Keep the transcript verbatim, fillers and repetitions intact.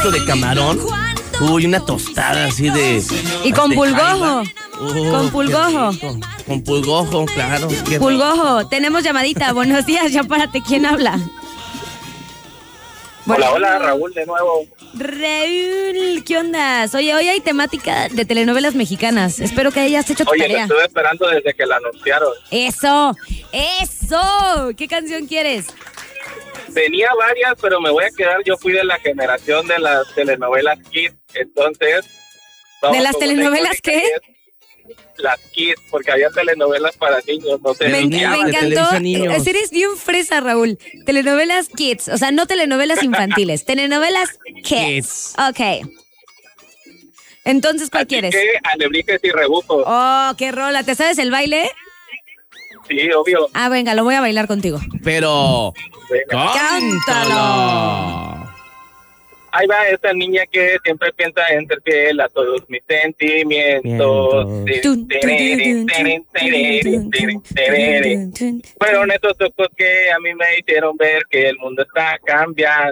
caldito de camarón. Uy, una tostada así de... Y con de pulgojo. Uh, Con pulgojo. Con, con pulgojo, claro. Qué Pulgojo, tenemos llamadita. Buenos días, ya párate. ¿Quién habla? Hola, hola, Raúl de nuevo. Raúl, ¿qué onda? Oye, hoy hay temática de telenovelas mexicanas. Espero que hayas hecho tu Oye, tarea. lo estuve esperando desde que la anunciaron. Eso, eso. ¿Qué canción quieres? Tenía varias, pero me voy a quedar. Yo fui de la generación de las telenovelas Kids, entonces... ¿De las telenovelas qué? Las Kids, porque había telenovelas para niños, no sé. Me, Los niños, me de encantó. Televisa Niños. Eres bien fresa, Raúl. Telenovelas kids, o sea, no telenovelas infantiles, telenovelas kids. Kids. Ok. Entonces, ¿cuál Así quieres? que alebrijes y rebujos. Oh, qué rola. ¿Te sabes el baile? Sí, obvio. Ah, venga, lo voy a bailar contigo. Pero... Venga. ¡Cántalo! Ahí va esa niña que siempre piensa en ser fiel a todos mis sentimientos. Tun, tun, tun, tun, tun, tun, tun. Fueron esos ojos que a mí me hicieron ver que el mundo está cambiando.